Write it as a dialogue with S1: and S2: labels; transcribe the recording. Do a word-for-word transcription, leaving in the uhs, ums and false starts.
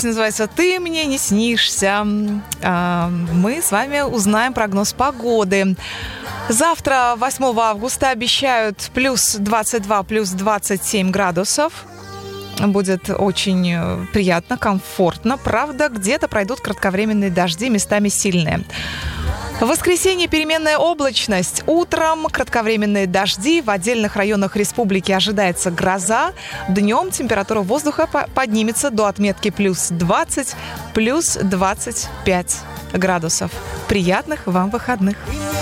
S1: Песня называется «Ты мне не снишься». Мы с вами узнаем прогноз погоды. Завтра, восьмого августа, обещают плюс двадцать два, плюс двадцать семь градусов. Будет очень приятно, комфортно. Правда, где-то пройдут кратковременные дожди, местами сильные. В воскресенье переменная облачность. Утром кратковременные дожди. В отдельных районах республики ожидается гроза. Днем температура воздуха поднимется до отметки плюс двадцать, плюс двадцать пять градусов. Приятных вам выходных!